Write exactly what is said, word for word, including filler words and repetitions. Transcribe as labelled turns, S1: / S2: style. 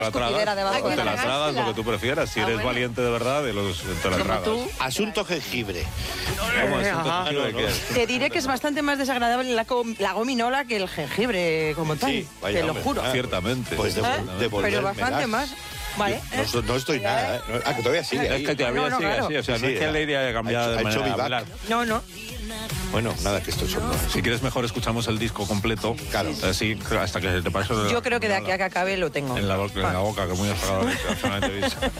S1: la tragas,
S2: debajo
S1: o
S2: de
S1: te la
S2: la
S1: tragas, lo que tú prefieras. Si
S2: Ah,
S1: eres
S2: bueno.
S1: valiente de verdad, de los, te la
S2: Como
S1: tragas.
S2: tú.
S3: Asunto jengibre.
S1: ¿Cómo es?
S4: Ajá.
S1: ¿Qué
S3: No, no.
S1: es?
S2: Te diré que es bastante más desagradable la, com- la gominola que el jengibre como tal.
S3: Sí, vaya,
S2: te lo
S3: hombre.
S2: juro.
S3: Ah,
S1: Ciertamente.
S3: Pues
S2: ¿Eh?
S3: devol- devolvérmelas.
S2: Pero bastante más. Vale.
S3: Yo no, no estoy nada, ¿eh? No- Ah, que todavía sigue
S1: Es
S3: ahí.
S1: que todavía
S2: No, no,
S1: sigue
S2: claro.
S1: así, o sea, no
S3: Sí,
S1: es que
S3: ha-
S1: la idea haya cambiado
S3: ha
S1: de
S3: hecho
S1: manera
S3: vivac.
S1: hablar.
S2: No, no.
S3: Bueno, nada, que esto son...
S1: Si quieres mejor escuchamos el disco completo,
S3: Claro.
S1: así hasta que te pase.
S2: Yo creo que de aquí a que acabe lo tengo.
S1: en la, boca, en la boca, que muy desagradable, absolutamente bicho.